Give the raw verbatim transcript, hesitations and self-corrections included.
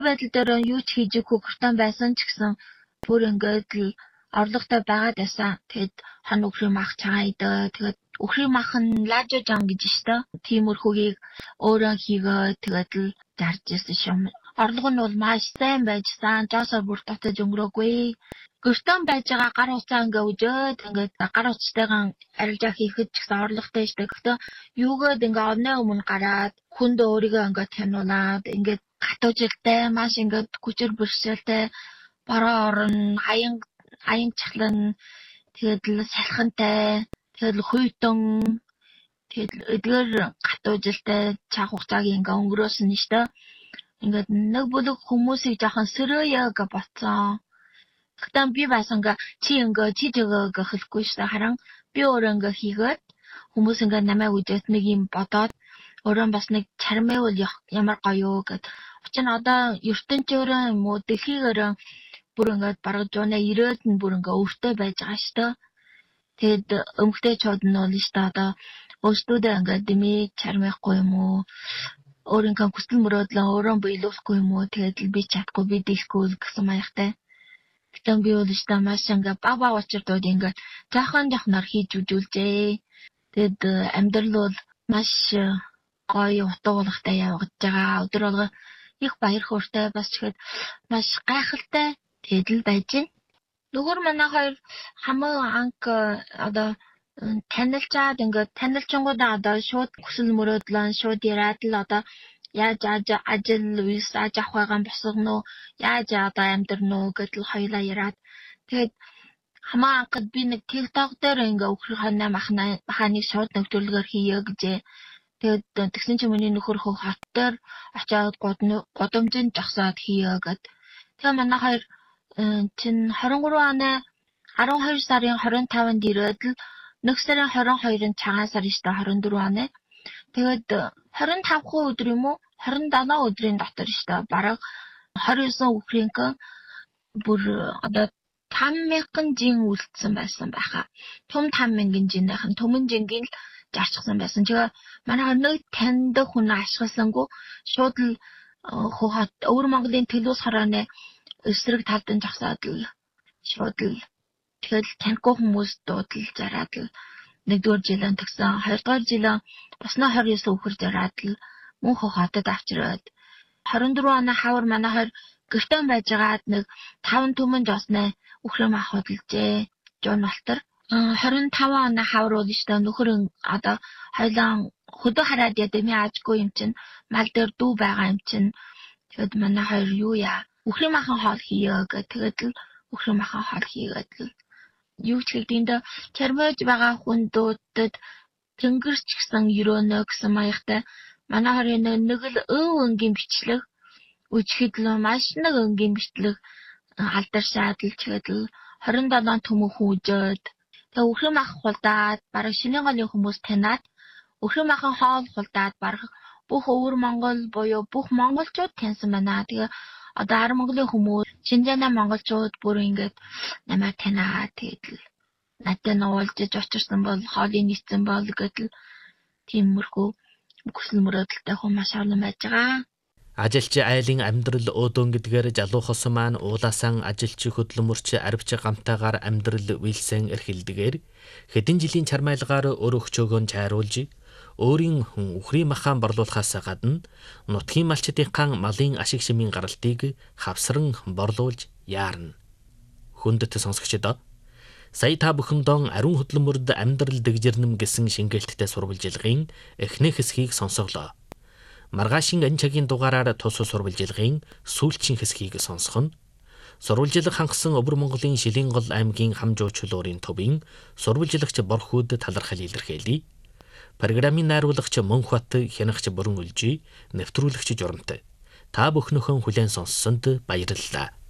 Байдал дээр юу ч хийж хөгөртөн байсан ч гэсэн бүр ингээд л орлоготой байгаад байсан. Тэгэд хон өхрийн мах чагаа идэ. Тэгээд өхрийн мах нь лажо жам гэж штэ. Тиймэрхүүгийг өөрөө хийгээ тэгээд л зарж ирсэн шум. Орлого нь бол маш сайн байжсан. Жосоор бүр татаж өнгөрөөгүй. Гөртөн байж байгаа гар утсаа ингээ үжөөд ингээд гар утстайгаан арилжаа хийхэд ч гэсэн орлоготой штэ. Гэхдээ юугээд ингээ одны өмнө гараад хүнд өөрийгөө ингээ тянуулаад ингээд гатуужилтай маш ингээд хүчээр бэрхшээлтэй бороо орон аян аян чахлан тэгээд л салхинтай тэгээд л хуйтан тэгээд эдгээр гатуужилтай цаг хугацааг ингээ өнгөрөөсөн нь штэ. Ингээд нэг бүлэг хүмүүсийг жоохон сөрөөё гэж боцсон. Гэхдээ би бас ингээ чи ингээ чи жигээ гэхэлгүй штэ. Харин би өөрөө ингээ хийгээд хүмүүс ингээ намайг үжээд нэг юм бодоод өөрөө бас нэг чармайвал ямар гоё гэд. Учир нь одоо ертөнцөөрөө юм уу дэлхийгээрээ бүр ингээд бараг жууна ирээд нь бүр ингээ өвтэй байж байгаа штэ. Тэгэд өмгтөөчүүд нь бол штэ одоо өөртөө ингээ дэмий чармайхгүй юм уу? Өөрийнхөө хүсэл мөрөөдлөө өөрөө биелүүлэхгүй юм уу? Тэгээд л би чадахгүй би дийлэхгүй л гэсэн маягтай. Гэтэн би бол штэ маш ингээ баг баг учирдууд ингээ жаахан жахнаар хийж үжүүлжээ. Тэгэд амьдрал бол маш гоё утгуулгатай явагдаж байгаа. Өдөр болго их баяр хөөртэй бас тэгэхэд маш гайхалтай тэгэд л байж байна. Нөгөө манай хоёр хамаг анх одоо танилцаад ингээд танилцсангуудаа одоо шууд хүсэл мөрөөдлөө шууд яриад л одоо яаж ажил үйлс аж авах байгаа юм босгоно уу яаж одоо амьдрна уу гэдэл хоёлаа яриад тэгээд хамаа анхад би нэг TikTok дээр ингээ өхөр ханаа махна маханыг шууд нэвтрүүлгээр хийе гэжээ. Тэгээд тэгсэн чинь миний нөхөр хөө хот дээр очиад годомжинд жагсаад хийе гэд. Тэгээ манай хоёр чин двадцать три оны twelve сарын twenty-fi-нд ирээд л нэг сарын twenty-two-нд цагаан сар штэ двадцать четыре оны. Тэгээд twenty-five өдөр юм уу twenty-seven өдрийн дотор штэ бараг twenty-nine өхрийнх бүр одоо five thousand жин үлдсэн байсан байхаа. Том five thousand жинийнхэн төмөн жингийн л зарчсан байсан. Тэгээ манай нэг танд хүн ашигласангүй шууд л хот өвөр Монголын Төлөвс хорооны эсрэг талд нь жагсаад л шууд л тэгэл таньгүй хүмүүс дуудал зараад л нэгдүгээр жилэн тгсэн хоёрдугаар жилэн басна twenty-nine өхөр зараад л мөн хотод авчираад twenty-four оны хавар манай хоёр гэртэн байжгаад нэг five төмөн жосноо өхрөө мах хөдөлжээ. Жон малтар twenty-five оны хавар бол штэ нөхөр одоо хоёлаа хөдөө хараад ядами аажгүй юм чин мал дээр дүү байгаа юм чин тэгэд манай хоёр юу яа өхрийн махан хоол хийе гэх тэгэд л өхрийн махан хоол хийгээд л юу ч гэдэнд чармайж байгаа хүндүүдэд тэнгэрч гисэн өрөөнө гэсэн маягтай манай хоёрын нэг л өв өнгийн бичлэг үжихэд л маш нэг өнгийн бичлэг алдаршаад л тэгээд л twenty-seven төмөн үжөөд тэгээ өхрийн мах хулдаад бараг шинийн голын хүмүүс танаад өхрийн махан хоол хулдаад бараг бүх өвөр Монгол буюу бүх монголчууд таньсан байна. Тэгээ одоо ар Монголын хүмүүс Шинжаана монголчууд бүр ингээд намайг танаа тэгээд л надад нуулжиж очирсан бол хоолыг нийцсэн бол гэдэл тиймэрхүү хүсэл мөрөөдөлтэй хүн маш олон байж байгаа. Ажилч айлын амьдрал өөдөн гэдгээр жалуухсан маань уулаасан ажилч хөдөлмөрч арвч гамтаагаар амьдрал үйлсэн эрхэлдэгээр хэдэн жилийн чармайлгаар өр өгчөөгөө чайруулж өөрийн өхрийн махаан борлуулахаас гадна нутгийн малчдынхаа малын ашиг шимийн гаралтыг хавсран борлуулж яарна. Хүндэт сонсогчдоо сая та бүхэндээ ариун хөдөлмөрд амьдрал дэгжирнэм гэсэн шингээлттэй сурвалжилгын эхнэх хэсгийг сонсоглоо. Маргаашийн энэ цагийн дугаараар тус сурвалжилгын сүүлчийн хэсгийг сонсох нь сурвалжилга хангасан Өвөр Монголын Шилэнгол аймгийн хамжуучлуурын төвийн сурвалжилагч Борхүүд талархал илэрхийлье. Программын найруулагч Мөнхбат Хянагч Бүрэн Үлжи, нэвтрүүлэгч Журамт. Та бүхнийхөө хүлээн сонссонд баярлалаа.